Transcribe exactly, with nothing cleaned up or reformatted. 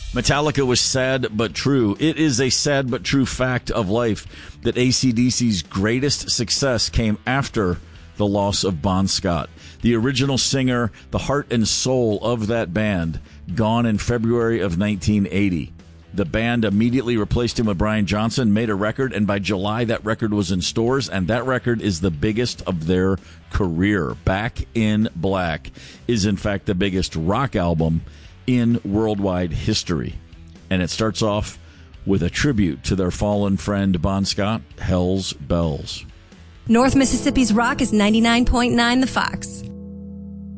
Metallica was sad but true. It is a sad but true fact of life that A C D C's greatest success came after the loss of Bon Scott. The original singer, the heart and soul of that band, gone in February of nineteen eighty. The band immediately replaced him with Brian Johnson, made a record, and by July that record was in stores, and that record is the biggest of their career. Back in Black is, in fact, the biggest rock album in worldwide history. And it starts off with a tribute to their fallen friend Bon Scott, Hell's Bells. North Mississippi's Rock is ninety-nine point nine The Fox.